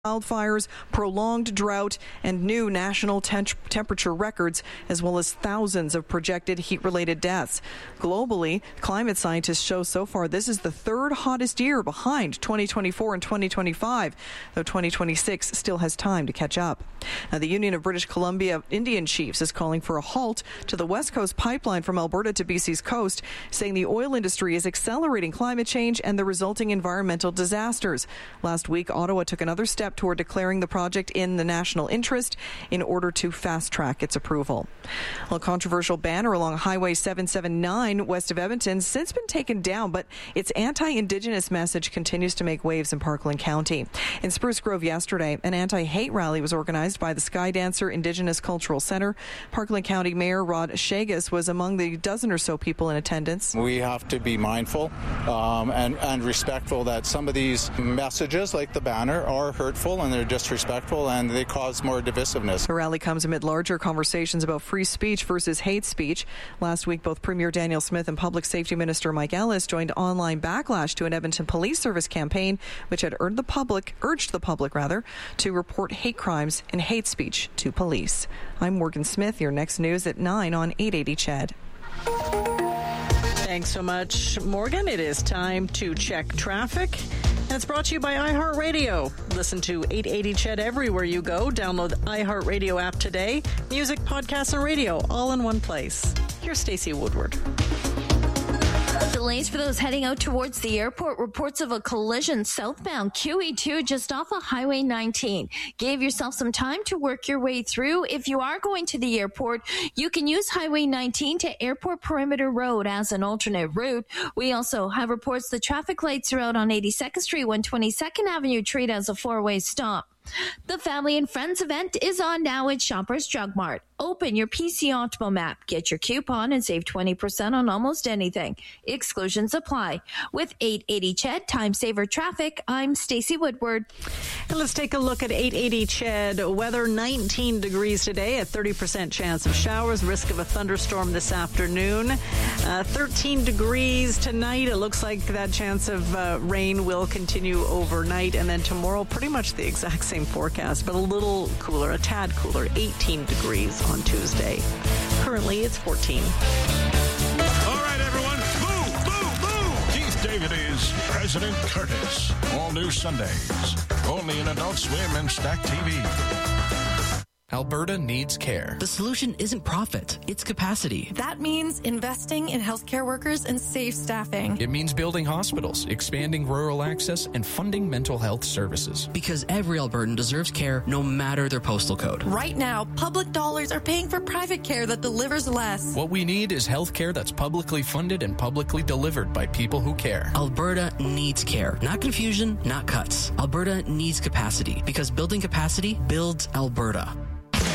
wildfires, prolonged drought, and new national temperature records, as well as thousands of projected heat-related deaths. Globally, climate scientists show so far this is the third hottest year behind 2024 and 2025, though 2026 still has time to catch up. Now, the Union of British Columbia Indian Chiefs is calling for a halt to the West Coast pipeline from Alberta to BC's coast, saying the oil industry is accelerating climate change and the resulting environmental disasters. Last week, Ottawa took another step toward declaring the project in the national interest in order to fast-track its approval. A controversial banner along Highway 779 west of Edmonton has since been taken down, but its anti-Indigenous message continues to make waves in Parkland County. In Spruce Grove yesterday, an anti-hate rally was organized by the Sky Dancer Indigenous Cultural Centre. Parkland County Mayor Rod Shagas was among the dozen or so people in attendance. We have to be mindful and respectful that some of these messages, like the banner, are hurtful and they're disrespectful and they cause more divisiveness. The rally comes amid larger conversations about free speech versus hate speech. Last week, both Premier Daniel Smith and Public Safety Minister Mike Ellis joined online backlash to an Edmonton Police Service campaign which had urged the public to report hate crimes and hate speech to police. I'm Morgan Smith. Your next news at 9 on 880 CHED. Thanks so much, Morgan. It is time to check traffic. And it's brought to you by iHeartRadio. Listen to 880 CHED everywhere you go. Download the iHeartRadio app today. Music, podcasts, and radio all in one place. Here's Stacey Woodward. Delays for those heading out towards the airport. Reports of a collision southbound QE2 just off of Highway 19. Give yourself some time to work your way through. If you are going to the airport, you can use Highway 19 to Airport Perimeter Road as an alternate route. We also have reports the traffic lights are out on 82nd Street, 122nd Avenue treat as a four-way stop. The Family and Friends event is on now at Shoppers Drug Mart. Open your PC Optimo map, get your coupon, and save 20% on almost anything. Exclusions apply. With 880 CHED, Time Saver Traffic, I'm Stacey Woodward. And let's take a look at 880 CHED. Weather, 19 degrees today, a 30% chance of showers, risk of a thunderstorm this afternoon. 13 degrees tonight. It looks like that chance of rain will continue overnight. And then tomorrow, pretty much the exact same forecast, but a little cooler, a tad cooler, 18 degrees on Tuesday. Currently, it's 14. All right, everyone, move! Keith David is President Curtis. All new Sundays, only in Adult Swim and Stack TV. Alberta needs care. The solution isn't profit, it's capacity. That means investing in healthcare workers and safe staffing. It means building hospitals, expanding rural access, and funding mental health services. Because every Albertan deserves care, no matter their postal code. Right now, public dollars are paying for private care that delivers less. What we need is healthcare that's publicly funded and publicly delivered by people who care. Alberta needs care. Not confusion, not cuts. Alberta needs capacity, because building capacity builds Alberta.